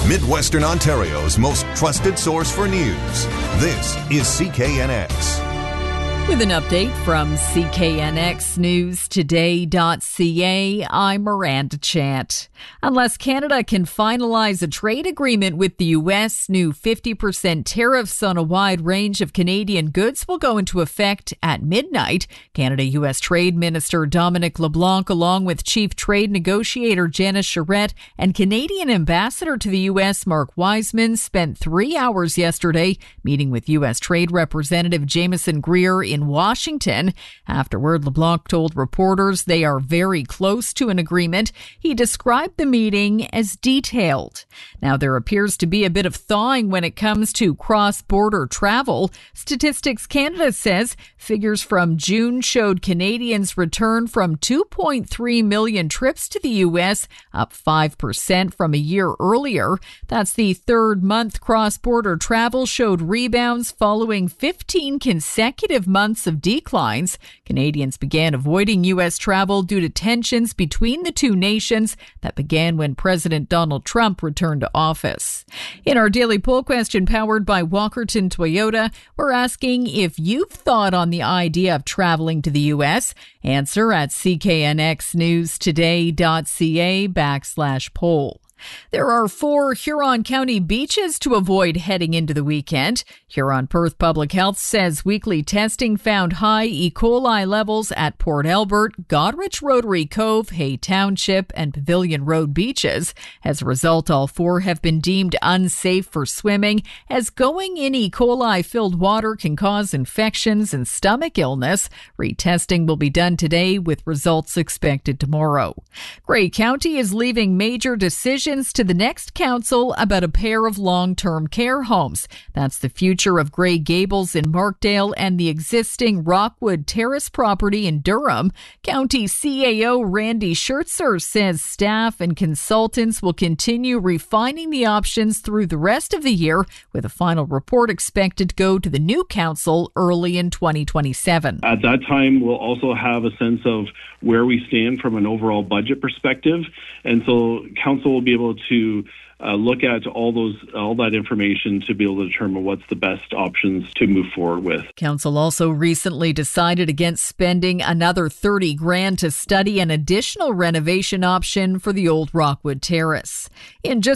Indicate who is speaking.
Speaker 1: Midwestern Ontario's most trusted source for news. This is CKNX.
Speaker 2: With an update from CKNXNewsToday.ca, I'm Miranda Chant. Unless Canada can finalize a trade agreement with the U.S., new 50% tariffs on a wide range of Canadian goods will go into effect at midnight. Canada-U.S. Trade Minister Dominic LeBlanc, along with Chief Trade Negotiator Janice Charette and Canadian Ambassador to the U.S. Mark Wiseman, spent 3 hours yesterday meeting with U.S. Trade Representative Jameson Greer in Washington. Afterward, LeBlanc told reporters they are very close to an agreement. He described the meeting as detailed. Now, there appears to be a bit of thawing when it comes to cross-border travel. Statistics Canada says figures from June showed Canadians return from 2.3 million trips to the U.S., up 5% from a year earlier. That's the third month cross-border travel showed rebounds following 15 consecutive months of declines. Canadians began avoiding U.S. travel due to tensions between the two nations that began when President Donald Trump returned to office. In our daily poll question powered by Walkerton Toyota, we're asking if you've thought on the idea of traveling to the U.S. Answer at CKNXNewsToday.ca/poll. There are 4 Huron County beaches to avoid heading into the weekend. Huron-Perth Public Health says weekly testing found high E. coli levels at Port Albert, Godrich Rotary Cove, Hay Township, and Pavilion Road beaches. As a result, all 4 have been deemed unsafe for swimming, as going in E. coli-filled water can cause infections and stomach illness. Retesting will be done today, with results expected tomorrow. Grey County is leaving major decisions to the next council about a pair of long-term care homes. That's the future of Grey Gables in Markdale and the existing Rockwood Terrace property in Durham. County CAO Randy Schertzer says staff and consultants will continue refining the options through the rest of the year, with a final report expected to go to the new council early in 2027.
Speaker 3: At that time, we'll also have a sense of where we stand from an overall budget perspective, and so council will be able to look at all that information to be able to determine what's the best options to move forward with.
Speaker 2: Council also recently decided against spending another $30,000 to study an additional renovation option for the old Rockwood Terrace. In just